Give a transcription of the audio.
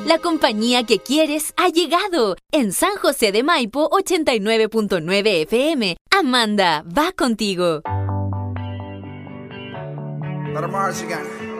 La compañía que quieres ha llegado. En San José de Maipo 89.9 FM. Amanda va contigo. Let 'em march again.